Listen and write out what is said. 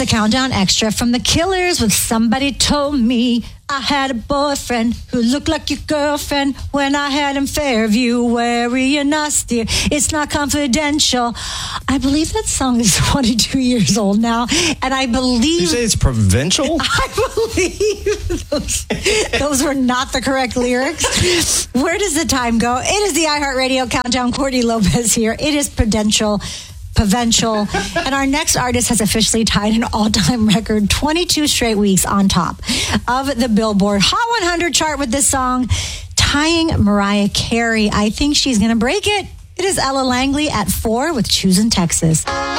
a Countdown Extra from The Killers with Somebody Told Me I Had a Boyfriend Who Looked Like Your Girlfriend When I Had him Fairview. Worry us, dear, it's not confidential. I believe that song is 22 years old now, and I believe... You say it's provincial? I believe those were not the correct lyrics. Where does the time go? It is the iHeartRadio Countdown. Courtney Lopez here. It is Provincial. And our next artist has officially tied an all-time record 22 straight weeks on top of the Billboard Hot 100 chart with this song, tying Mariah Carey. I think she's going to break it. It is Ella Langley at 4 with Choosing Texas.